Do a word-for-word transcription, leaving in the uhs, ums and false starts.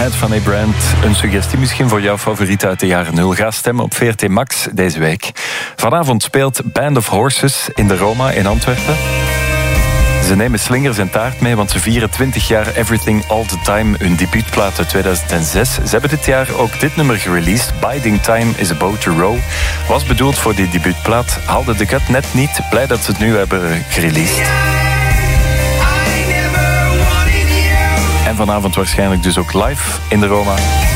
Head van A-Brand. Een suggestie misschien voor jouw favoriet uit de jaren nul. Ga stemmen op V R T Max deze week. Vanavond speelt Band of Horses in de Roma in Antwerpen. Ze nemen slingers en taart mee, want ze vieren twintig jaar Everything All The Time, hun debuutplaat uit tweeduizend zes. Ze hebben dit jaar ook dit nummer gereleased. Biding Time is About to Row. Was bedoeld voor die debuutplaat, haalde de cut net niet. Blij dat ze het nu hebben gereleased. En vanavond waarschijnlijk dus ook live in de Roma.